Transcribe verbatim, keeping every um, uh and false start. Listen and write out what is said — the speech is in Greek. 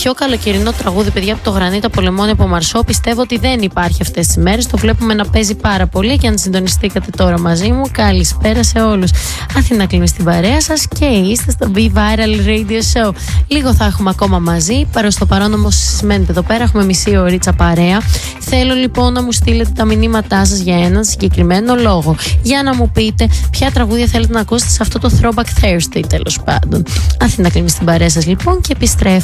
πιο καλοκαιρινό τραγούδι, παιδιά, από το Γρανίτα Πολεμόνι από Μαρσό. Πιστεύω ότι δεν υπάρχει αυτές τις μέρες. Το βλέπουμε να παίζει πάρα πολύ. Και αν συντονιστήκατε τώρα μαζί μου, καλησπέρα σε όλους. Αθηνά κλείνει στην παρέα σας και είστε στο Be Viral Radio Show. Λίγο θα έχουμε ακόμα μαζί. Προς το παρόν όμως σημαίνεται εδώ πέρα έχουμε μισή ωρίτσα παρέα. Θέλω λοιπόν να μου στείλετε τα μηνύματά σας για έναν συγκεκριμένο λόγο. Για να μου πείτε ποια τραγούδια θέλετε να ακούσετε σε αυτό το Throwback Thursday, τέλος πάντων. Αθηνά κλείνει στην παρέα σας λοιπόν και επιστρέφω.